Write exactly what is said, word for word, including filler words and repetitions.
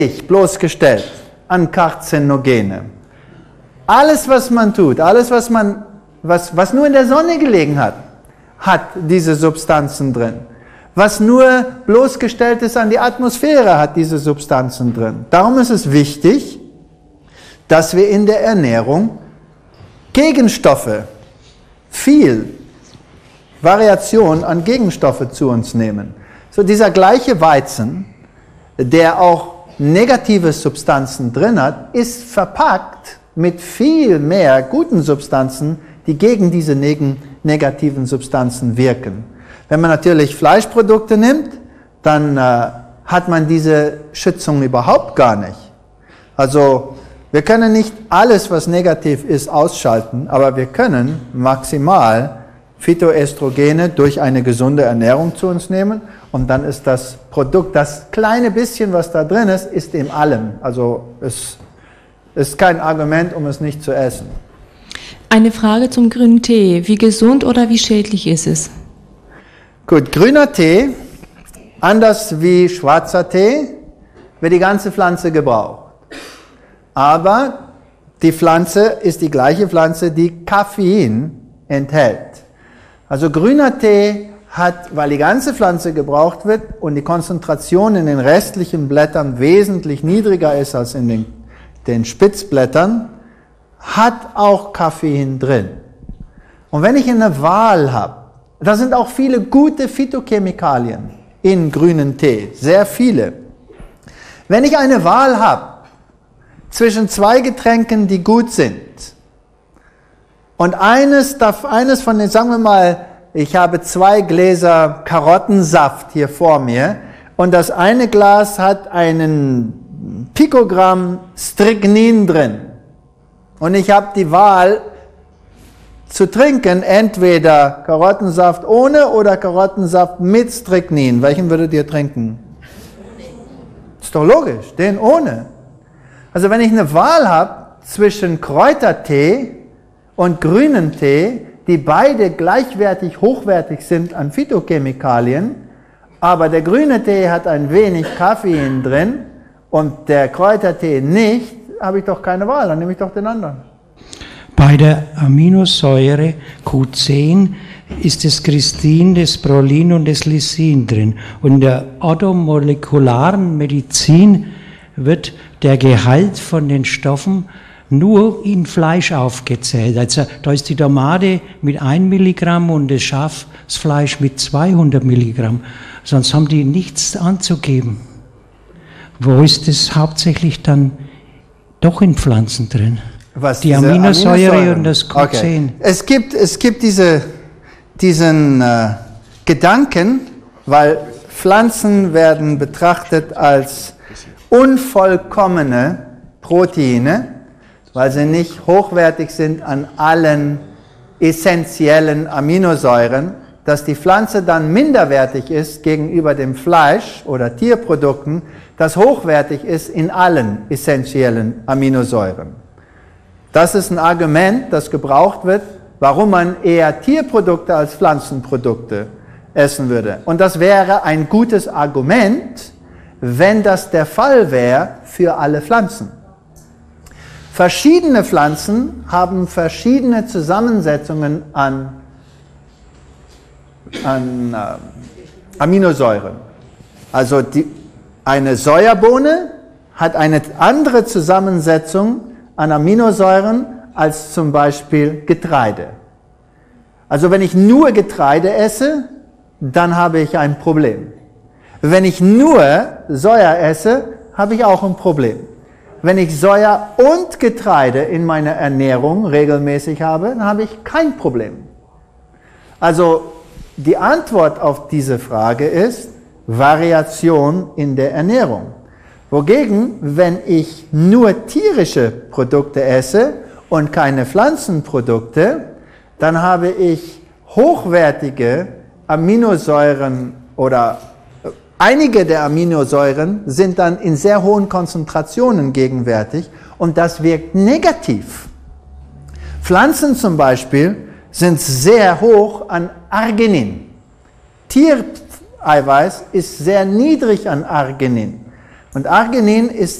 bloßgestellt an Karzinogene. Alles, was man tut, alles, was, man, was, was nur in der Sonne gelegen hat, hat diese Substanzen drin. Was nur bloßgestellt ist an die Atmosphäre, hat diese Substanzen drin. Darum ist es wichtig, dass wir in der Ernährung Gegenstoffe, viel Variation an Gegenstoffe zu uns nehmen. So dieser gleiche Weizen, der auch negative Substanzen drin hat, ist verpackt mit viel mehr guten Substanzen, die gegen diese neg- negativen Substanzen wirken. Wenn man natürlich Fleischprodukte nimmt, dann äh, hat man diese Schützung überhaupt gar nicht. Also wir können nicht alles, was negativ ist, ausschalten, aber wir können maximal Phytoöstrogene durch eine gesunde Ernährung zu uns nehmen und dann ist das Produkt, das kleine bisschen, was da drin ist, ist in allem. Also es ist kein Argument, um es nicht zu essen. Eine Frage zum grünen Tee. Wie gesund oder wie schädlich ist es? Gut, grüner Tee, anders wie schwarzer Tee, wird die ganze Pflanze gebraucht. Aber die Pflanze ist die gleiche Pflanze, die Koffein enthält. Also grüner Tee hat, weil die ganze Pflanze gebraucht wird und die Konzentration in den restlichen Blättern wesentlich niedriger ist als in den, den Spitzblättern, hat auch Koffein drin. Und wenn ich eine Wahl habe, da sind auch viele gute Phytochemikalien in grünen Tee, sehr viele. Wenn ich eine Wahl habe zwischen zwei Getränken, die gut sind, und eines, darf, eines von den, sagen wir mal, ich habe zwei Gläser Karottensaft hier vor mir und das eine Glas hat einen Pikogramm Strychnin drin. Und ich habe die Wahl zu trinken, entweder Karottensaft ohne oder Karottensaft mit Strychnin. Welchen würdet ihr trinken? Ist doch logisch, den ohne. Also wenn ich eine Wahl habe zwischen Kräutertee und grünen Tee, die beide gleichwertig hochwertig sind an Phytochemikalien, aber der grüne Tee hat ein wenig Koffein drin und der Kräutertee nicht, habe ich doch keine Wahl, dann nehme ich doch den anderen. Bei der Aminosäure Q zehn ist das Cristin, das Prolin und das Lysin drin. Und in der orthomolekularen Medizin wird der Gehalt von den Stoffen nur in Fleisch aufgezählt. Also da ist die Tomate mit ein Milligramm und das Schafsfleisch mit zweihundert Milligramm. Sonst haben die nichts anzugeben. Wo ist das hauptsächlich dann doch in Pflanzen drin? Was, die Aminosäure und das Q zehn. Okay. Es gibt, es gibt diese, diesen äh, Gedanken, weil Pflanzen werden betrachtet als unvollkommene Proteine, weil sie nicht hochwertig sind an allen essentiellen Aminosäuren, dass die Pflanze dann minderwertig ist gegenüber dem Fleisch oder Tierprodukten, das hochwertig ist in allen essentiellen Aminosäuren. Das ist ein Argument, das gebraucht wird, warum man eher Tierprodukte als Pflanzenprodukte essen würde. Und das wäre ein gutes Argument, wenn das der Fall wäre für alle Pflanzen. Verschiedene Pflanzen haben verschiedene Zusammensetzungen an, an äh, Aminosäuren. Also die, eine Sojabohne hat eine andere Zusammensetzung an Aminosäuren als zum Beispiel Getreide. Also wenn ich nur Getreide esse, dann habe ich ein Problem. Wenn ich nur Soja esse, habe ich auch ein Problem. Wenn ich Soja und Getreide in meiner Ernährung regelmäßig habe, dann habe ich kein Problem. Also die Antwort auf diese Frage ist Variation in der Ernährung. Wogegen, wenn ich nur tierische Produkte esse und keine Pflanzenprodukte, dann habe ich hochwertige Aminosäuren oder einige der Aminosäuren sind dann in sehr hohen Konzentrationen gegenwärtig und das wirkt negativ. Pflanzen zum Beispiel sind sehr hoch an Arginin. Tiereiweiß ist sehr niedrig an Arginin. Und Arginin ist